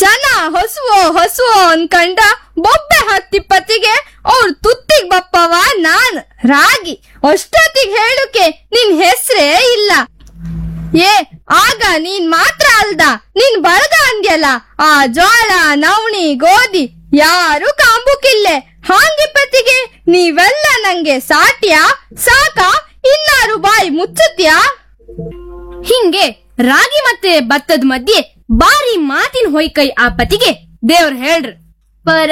ಜನ ಹೊಸುವೋ ಅನ್ಕಂಡ ಬೊಬ್ಬೆ ಹತ್ತಿ ಪತಿಗೆ ಅವ್ರ ತುತ್ತಿಗ್ ಬಪ್ಪವ ನಾನ್ ರಾಗಿ ಅಷ್ಟೊತ್ತಿಗೆ ಹೇಳುಕೆ ನಿನ್ ಹೆಸ್ರೇ ಇಲ್ಲ. ಆಗ ನೀನ್ ಮಾತ್ರ ಅಲ್ದ ನಿನ್ ಬಳಗ ಅಂದ್ಯಲ್ಲ, ಆ ಜೋಳ ನವಣಿ ಗೋಧಿ ಯಾರು ಕಾಂಬುಕಿಲ್ಲೆ. ಹಾಂಗಿಪ್ಪತ್ತಿಗೆ ನೀವೆಲ್ಲ ನಂಗೆ ಸಾಟ್ಯಾ ಸಾಕ ಇನ್ನಾರು ಬಾಯಿ ಮುಚ್ಚುತ್ಯಾ? ಹಿಂಗೆ ರಾಗಿ ಮತ್ತೆ ಭತ್ತದ ಮಧ್ಯೆ ಬಾರಿ ಮಾತಿನ ಹೊಯ್ಕೈ ಆ ಪತಿಗೆ ದೇವ್ರ ಹೇಳ್ರ, ಪರ